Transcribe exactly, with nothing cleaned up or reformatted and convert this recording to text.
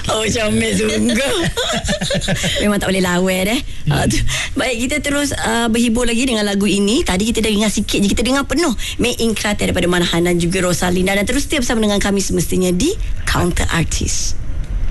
Oh, comel sungguh. Memang tak boleh lawan eh. Hmm. Uh, tu. Baik, kita terus uh, berhibur lagi dengan lagu ini. Tadi kita dah dengar sikit je, kita dengar penuh Made in Kelantan daripada Manahan dan juga Rosalinda. Dan terus setia bersama dengan kami semestinya di Counter Artist.